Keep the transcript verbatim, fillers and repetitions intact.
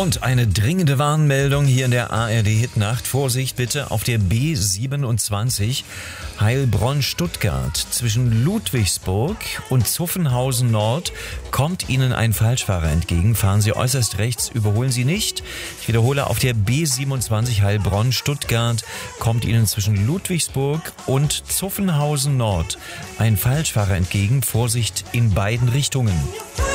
Und eine dringende Warnmeldung hier in der A R D-Hitnacht. Vorsicht bitte auf der B siebenundzwanzig Heilbronn-Stuttgart. Zwischen Ludwigsburg und Zuffenhausen Nord kommt Ihnen ein Falschfahrer entgegen. Fahren Sie äußerst rechts, überholen Sie nicht. Ich wiederhole, auf der B siebenundzwanzig Heilbronn-Stuttgart kommt Ihnen zwischen Ludwigsburg und Zuffenhausen Nord ein Falschfahrer entgegen. Vorsicht in beiden Richtungen.